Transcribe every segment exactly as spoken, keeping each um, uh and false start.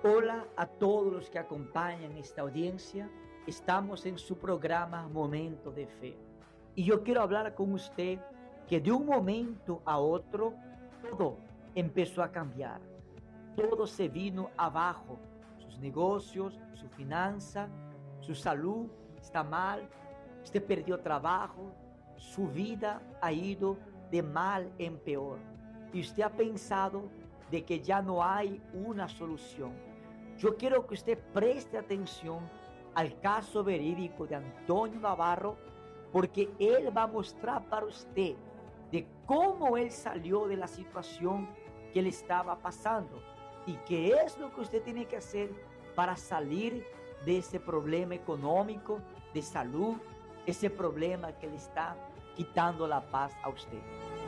Hola a todos los que acompañan esta audiencia. Estamos en su programa Momento de Fe. Y yo quiero hablar con usted que de un momento a otro todo empezó a cambiar. Todo se vino abajo. Sus negocios, su finanza, su salud está mal. Usted perdió trabajo. Su vida ha ido de mal en peor. Y usted ha pensado de que ya no hay una solución. Yo quiero que usted preste atención al caso verídico de Antonio Navarro, porque él va a mostrar para usted de cómo él salió de la situación que él estaba pasando y qué es lo que usted tiene que hacer para salir de ese problema económico, de salud, ese problema que le está quitando la paz a usted.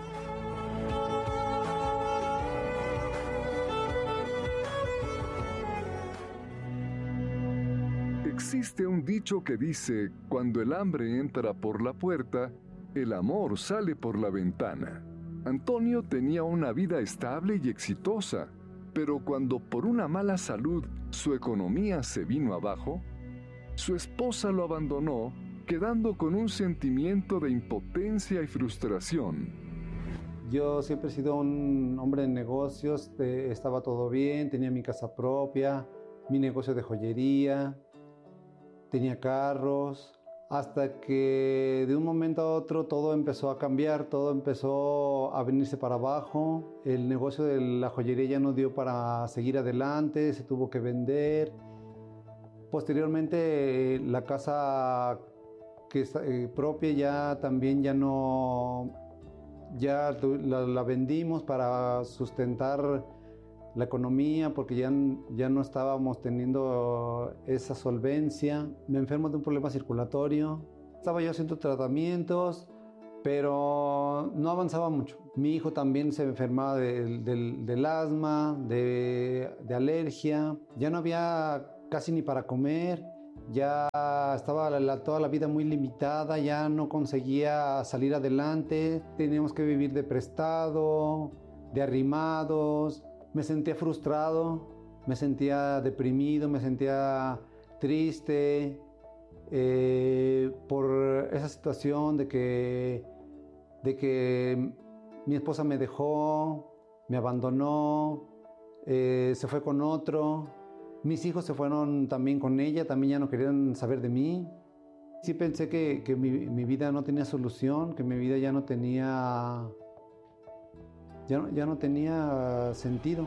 Existe un dicho que dice, cuando el hambre entra por la puerta, el amor sale por la ventana. Antonio tenía una vida estable y exitosa, pero cuando por una mala salud su economía se vino abajo, su esposa lo abandonó, quedando con un sentimiento de impotencia y frustración. Yo siempre he sido un hombre de negocios, de, estaba todo bien, tenía mi casa propia, mi negocio de joyería, tenía carros, hasta que de un momento a otro todo empezó a cambiar, todo empezó a venirse para abajo, el negocio de la joyería ya no dio para seguir adelante, se tuvo que vender. Posteriormente la casa que es eh, propia ya también ya no, ya la, la vendimos para sustentar la economía porque ya, ya no estábamos teniendo esa solvencia. Me enfermo de un problema circulatorio. Estaba yo haciendo tratamientos, pero no avanzaba mucho. Mi hijo también se enfermaba de, de, del asma, de, de alergia. Ya no había casi ni para comer. Ya estaba la, la, toda la vida muy limitada, ya no conseguía salir adelante. Teníamos que vivir de prestado, de arrimados. Me sentía frustrado, me sentía deprimido, me sentía triste eh, por esa situación de que, de que mi esposa me dejó, me abandonó, eh, se fue con otro. Mis hijos se fueron también con ella, también ya no querían saber de mí. Sí pensé que, que mi, mi vida no tenía solución, que mi vida ya no tenía... Ya no, ya no tenía sentido.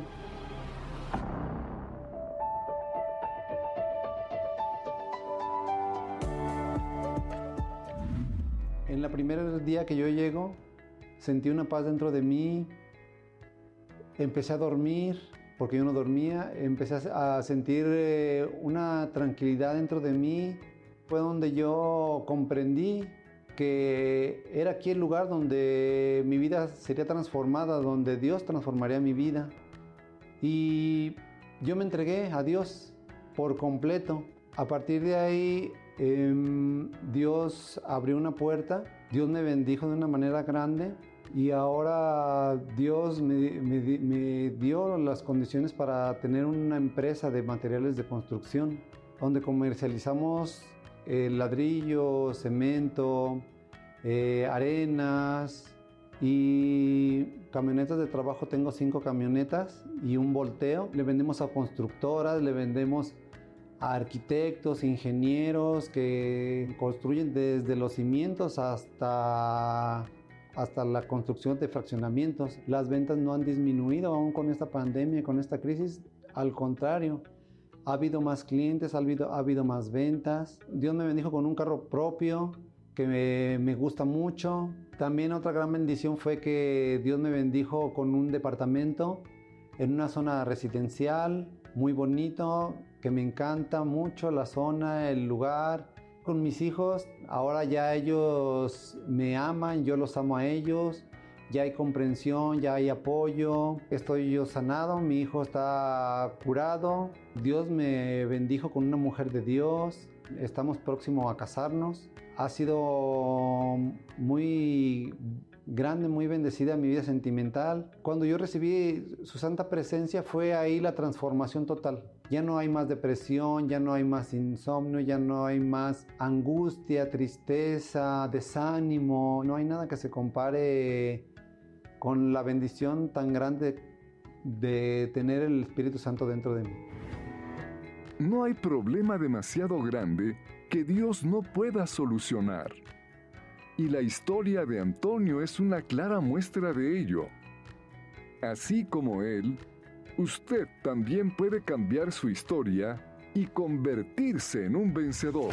En el primer día que yo llego, sentí una paz dentro de mí. Empecé a dormir, porque yo no dormía. Empecé a sentir una tranquilidad dentro de mí. Fue donde yo comprendí que era aquí el lugar donde mi vida sería transformada, donde Dios transformaría mi vida. Y yo me entregué a Dios por completo. A partir de ahí, eh, Dios abrió una puerta, Dios me bendijo de una manera grande y ahora Dios me, me, me dio las condiciones para tener una empresa de materiales de construcción, donde comercializamos Eh, ladrillo, cemento, eh, arenas y camionetas de trabajo. Tengo cinco camionetas y un volteo. Le vendemos a constructoras, le vendemos a arquitectos, ingenieros que construyen desde los cimientos hasta, hasta la construcción de fraccionamientos. Las ventas no han disminuido aún con esta pandemia, con esta crisis. Al contrario, ha habido más clientes, ha habido, ha habido más ventas. Dios me bendijo con un carro propio que me, me gusta mucho. También otra gran bendición fue que Dios me bendijo con un departamento en una zona residencial muy bonito, que me encanta mucho la zona, el lugar. Con mis hijos, ahora ya ellos me aman, yo los amo a ellos. Ya hay comprensión, ya hay apoyo, estoy yo sanado, mi hijo está curado, Dios me bendijo con una mujer de Dios, estamos próximos a casarnos. Ha sido muy grande, muy bendecida mi vida sentimental. Cuando yo recibí su santa presencia fue ahí la transformación total. Ya no hay más depresión, ya no hay más insomnio, ya no hay más angustia, tristeza, desánimo. No hay nada que se compare con la bendición tan grande de tener el Espíritu Santo dentro de mí. No hay problema demasiado grande que Dios no pueda solucionar. Y la historia de Antonio es una clara muestra de ello. Así como él, usted también puede cambiar su historia y convertirse en un vencedor.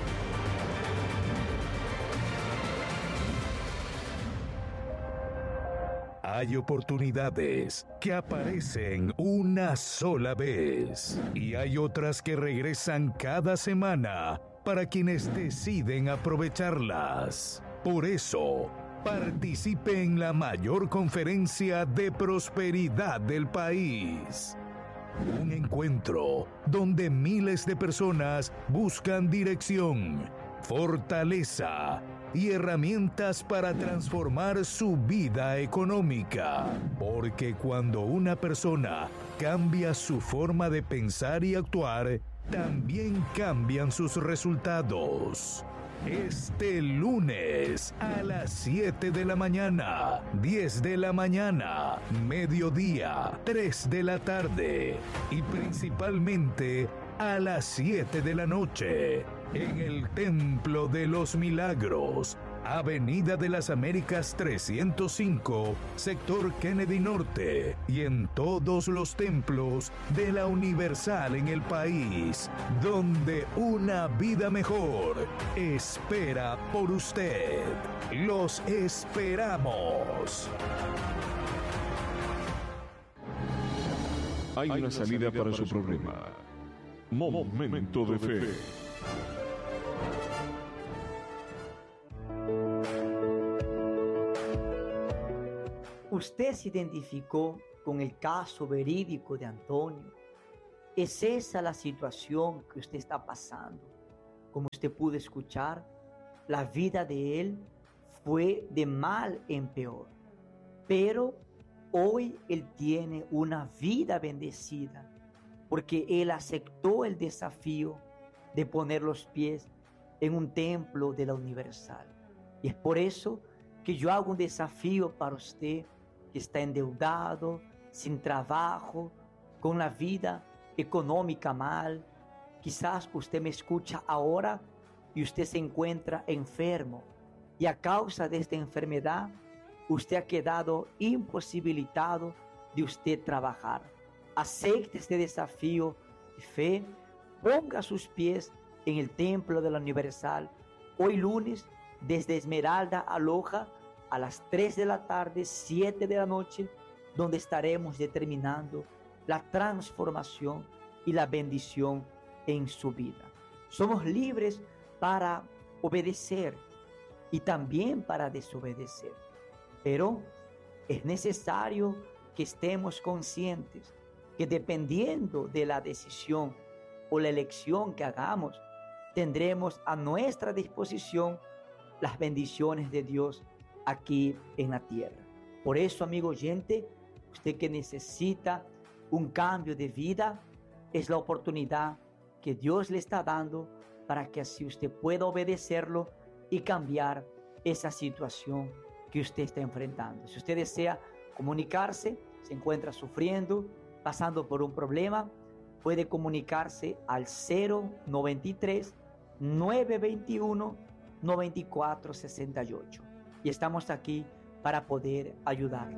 Hay oportunidades que aparecen una sola vez y hay otras que regresan cada semana para quienes deciden aprovecharlas. Por eso, participe en la mayor conferencia de prosperidad del país. Un encuentro donde miles de personas buscan dirección, fortaleza y herramientas para transformar su vida económica. Porque cuando una persona cambia su forma de pensar y actuar, también cambian sus resultados. Este lunes a las siete de la mañana, diez de la mañana, mediodía, tres de la tarde y principalmente a las siete de la noche en el Templo de los Milagros, Avenida de las Américas trescientos cinco, sector Kennedy Norte, y en todos los templos de la Universal en el país, donde una vida mejor espera por usted. Los esperamos. Hay una salida para su problema. Momento de Fe. Usted se identificó con el caso verídico de Antonio. ¿Es esa la situación que usted está pasando? Como usted pudo escuchar, la vida de él fue de mal en peor. Pero hoy él tiene una vida bendecida porque él aceptó el desafío de poner los pies en un templo de la Universal. Y es por eso que yo hago un desafío para usted que está endeudado, sin trabajo, con la vida económica mal. Quizás usted me escucha ahora y usted se encuentra enfermo. Y a causa de esta enfermedad, usted ha quedado imposibilitado de usted trabajar. Acepte este desafío de fe, ponga sus pies en el templo de la Universal. Hoy lunes, desde Esmeralda a Loja, a las tres de la tarde, siete de la noche, donde estaremos determinando la transformación y la bendición en su vida. Somos libres para obedecer y también para desobedecer, pero es necesario que estemos conscientes que dependiendo de la decisión o la elección que hagamos, tendremos a nuestra disposición las bendiciones de Dios aquí en la tierra. Por eso, amigo oyente, usted que necesita un cambio de vida, es la oportunidad que Dios le está dando para que así usted pueda obedecerlo y cambiar esa situación que usted está enfrentando. Si usted desea comunicarse, se encuentra sufriendo, pasando por un problema, puede comunicarse al cero noventa y tres, nueve veintiuno, noventa y cuatro sesenta y ocho. Y estamos aquí para poder ayudarle.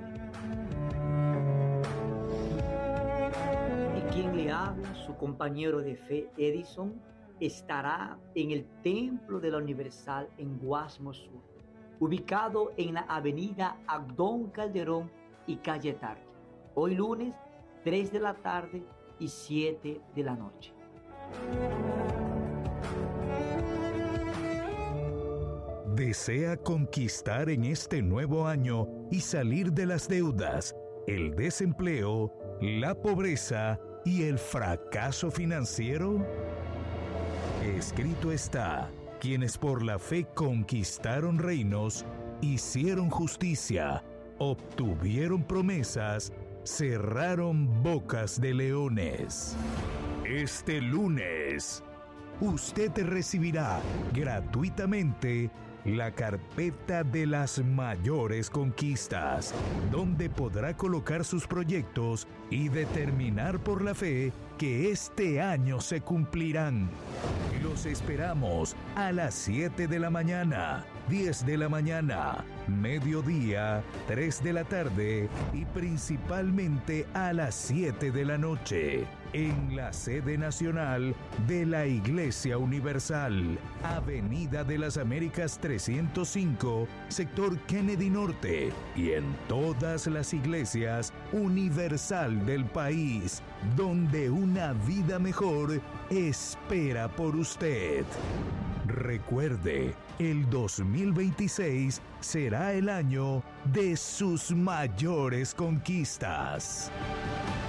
Y quien le habla, su compañero de fe, Edison, estará en el Templo de la Universal en Guasmo Sur, ubicado en la avenida Abdón Calderón y calle Tarque. Hoy lunes, tres de la tarde y siete de la noche. ¿Desea conquistar en este nuevo año y salir de las deudas, el desempleo, la pobreza y el fracaso financiero? Escrito está: quienes por la fe conquistaron reinos hicieron justicia, obtuvieron promesas, cerraron bocas de leones. Este lunes, usted recibirá gratuitamente la carpeta de las mayores conquistas, donde podrá colocar sus proyectos y determinar por la fe que este año se cumplirán. Los esperamos a las siete de la mañana, diez de la mañana, mediodía, tres de la tarde y principalmente a las siete de la noche, en la sede nacional de la Iglesia Universal, Avenida de las Américas trescientos cinco, sector Kennedy Norte, y en todas las iglesias universal del país, donde una vida mejor espera por usted. Recuerde, el dos mil veintiséis será el año de sus mayores conquistas.